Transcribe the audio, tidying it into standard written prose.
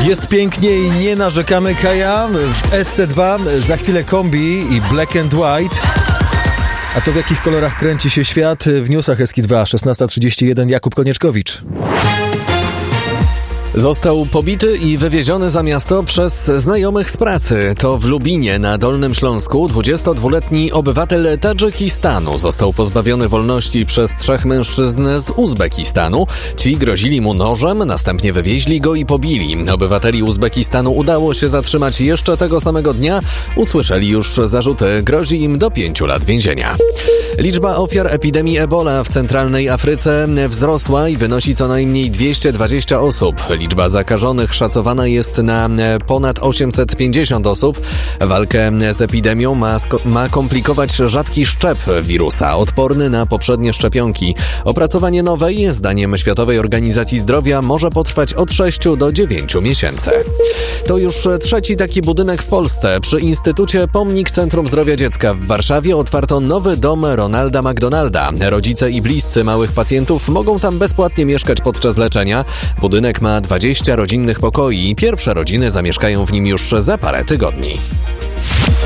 Jest pięknie i nie narzekamy, Kaja. SC2, za chwilę Kombi i Black and White. A to w jakich kolorach kręci się świat? W newsach SK2, 16:31, Jakub Konieczkowicz. Został pobity i wywieziony za miasto przez znajomych z pracy. To w Lubinie na Dolnym Śląsku 22-letni obywatel Tadżykistanu został pozbawiony wolności przez 3 mężczyzn z Uzbekistanu. Ci grozili mu nożem, następnie wywieźli go i pobili. Obywateli Uzbekistanu udało się zatrzymać jeszcze tego samego dnia. Usłyszeli już zarzuty. Grozi im do 5 lat więzienia. Liczba ofiar epidemii Ebola w centralnej Afryce wzrosła i wynosi co najmniej 220 osób. Liczba zakażonych szacowana jest na ponad 850 osób. Walkę z epidemią ma komplikować rzadki szczep wirusa, odporny na poprzednie szczepionki. Opracowanie nowej, zdaniem Światowej Organizacji Zdrowia, może potrwać od 6 do 9 miesięcy. To już trzeci taki budynek w Polsce. Przy Instytucie Pomnik Centrum Zdrowia Dziecka w Warszawie otwarto nowy dom Ronalda McDonalda. Rodzice i bliscy małych pacjentów mogą tam bezpłatnie mieszkać podczas leczenia. Budynek ma 20 rodzinnych pokoi i pierwsze rodziny zamieszkają w nim już za parę tygodni.